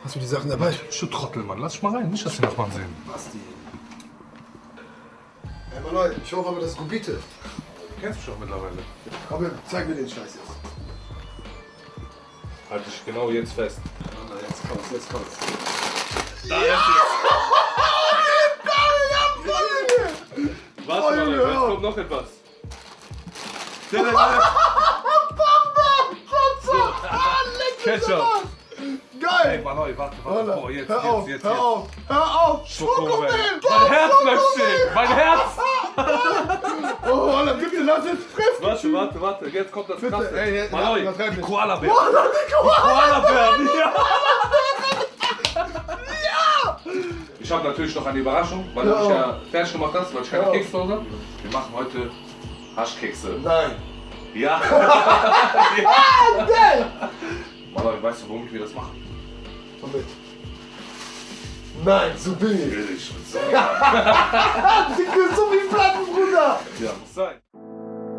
Hast du die Sachen dabei? Du Trottel, Mann. Lass dich mal rein. Nicht, dass die Nachbarn sehen. Basti. Hey, Malloy, ich hoffe aber, das ist Gubite. Du kennst mich doch mittlerweile. Komm her, zeig mir den Scheiß jetzt. Halt dich genau jetzt fest. Jetzt kommt's, jetzt kommt's. Da ist es. Warte mal, jetzt kommt noch etwas. Ketchup. Geil! Ey, Malloy, warte. Boah, jetzt. Hör auf! Schokomel. Mein Herz bleibt stehen. Mein Herz. Oh, dann bitte, lass jetzt frisch. Warte. Jetzt kommt das Bitte, Krasse. ey, Malloy, übertreib die nicht. Koala-Bär. Die Koala-Bären, ja. Ich habe natürlich noch eine Überraschung, weil du mich ja fertig gemacht hast, weil ich keine Kekse zu Hause habe. Wir machen heute Haschkekse. Nein. Ja. Geil! Malloy, weißt du, womit wir das machen? Womit? Nein, so billig. Billig. Dicke, so